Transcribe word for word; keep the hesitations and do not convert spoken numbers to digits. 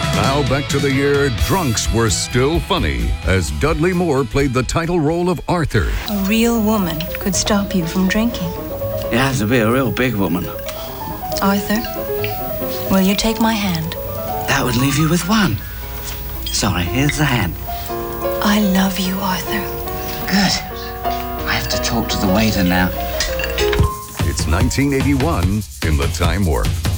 Now back to the year drunks were still funny as Dudley Moore played the title role of Arthur. A real woman could stop you from drinking. It has to be a real big woman. Arthur, will you take my hand? That would leave you with one. Sorry, here's the hand. I love you, Arthur. Good. I have to talk to the waiter now. It's nineteen eighty-one in the Time Warp.